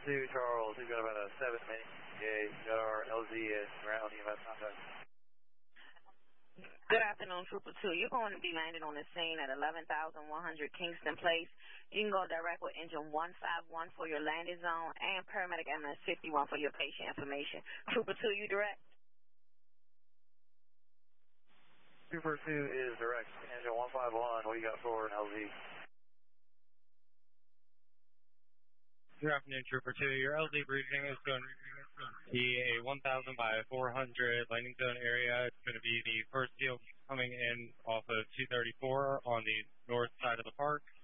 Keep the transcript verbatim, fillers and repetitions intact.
two, Charles. We've got about a seven minute E T A. We've got our L Z at ground E M S contact. Good afternoon, Trooper two. You're going to be landing on the scene at eleven thousand one hundred Kingston Place. You can go direct with engine one five one for your landing zone and paramedic M S fifty-one for your patient information. Trooper two, you direct? Trooper two is direct. Engine one five one, what you got for an L Z? Good afternoon, Trooper two. Your L Z briefing is going to be a one thousand by four hundred landing zone area. It's going to be the first field coming in off of two thirty-four on the north side of the park.